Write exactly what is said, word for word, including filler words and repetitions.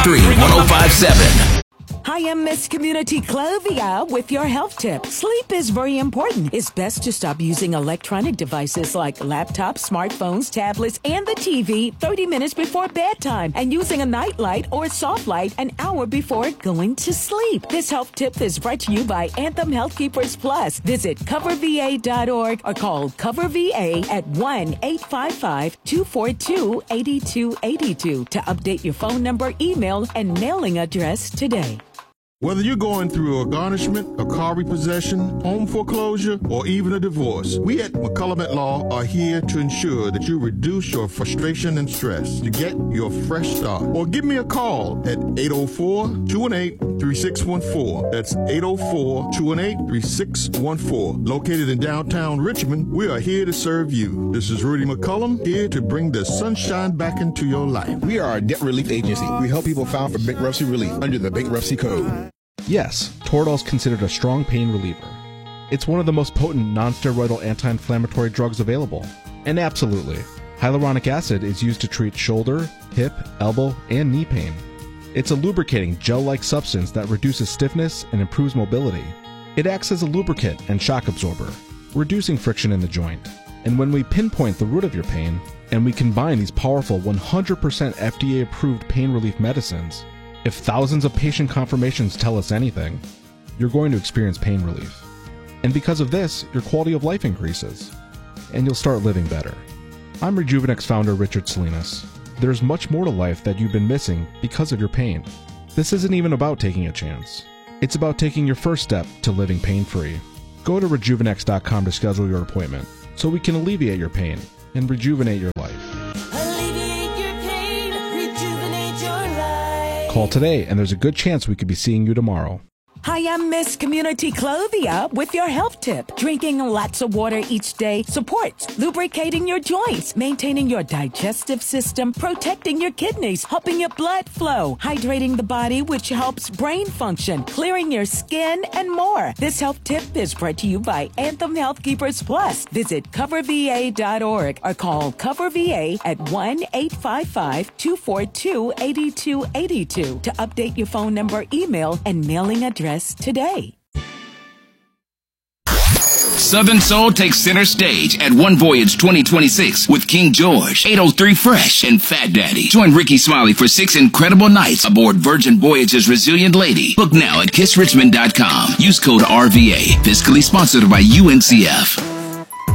three one oh five seven. Hi, I'm Miss Community Clovia with your health tip. Sleep is very important. It's best to stop using electronic devices like laptops, smartphones, tablets, and the T V thirty minutes before bedtime and using a night light or soft light an hour before going to sleep. This health tip is brought to you by Anthem Health Keepers Plus. Visit cover v a dot org or call Cover V A at one eight five five, two four two, eight two eight two to update your phone number, email, and mailing address today. Whether you're going through a garnishment, a car repossession, home foreclosure, or even a divorce, we at McCullum at Law are here to ensure that you reduce your frustration and stress to get your fresh start. Or give me a call at eight oh four, two one eight, three six one four. That's eight oh four, two one eight, three six one four. Located in downtown Richmond, we are here to serve you. This is Rudy McCullum, here to bring the sunshine back into your life. We are a debt relief agency. We help people file for bankruptcy relief under the Bankruptcy Code. Yes, Toradol is considered a strong pain reliever. It's one of the most potent non-steroidal anti-inflammatory drugs available. And absolutely, hyaluronic acid is used to treat shoulder, hip, elbow, and knee pain. It's a lubricating gel-like substance that reduces stiffness and improves mobility. It acts as a lubricant and shock absorber, reducing friction in the joint. And when we pinpoint the root of your pain, and we combine these powerful one hundred percent F D A-approved pain relief medicines, if thousands of patient confirmations tell us anything, you're going to experience pain relief. And because of this, your quality of life increases, and you'll start living better. I'm Rejuvenex founder Richard Salinas. There's much more to life that you've been missing because of your pain. This isn't even about taking a chance. It's about taking your first step to living pain-free. Go to rejuvenex dot com to schedule your appointment so we can alleviate your pain and rejuvenate your life. Call today, and there's a good chance we could be seeing you tomorrow. Hi, I'm Miss Community Clovia with your health tip. Drinking lots of water each day supports lubricating your joints, maintaining your digestive system, protecting your kidneys, helping your blood flow, hydrating the body, which helps brain function, clearing your skin, and more. This health tip is brought to you by Anthem Health Keepers Plus. Visit cover v a dot org or call Cover V A at one eight five five, two four two, eight two eight two to update your phone number, email, and mailing address today. Southern Soul takes center stage at One Voyage twenty twenty-six with King George, eight oh three Fresh, and Fat Daddy. Join Ricky Smiley for six incredible nights aboard Virgin Voyage's Resilient Lady. Book now at kiss richmond dot com. Use code R V A. Fiscally sponsored by U N C F.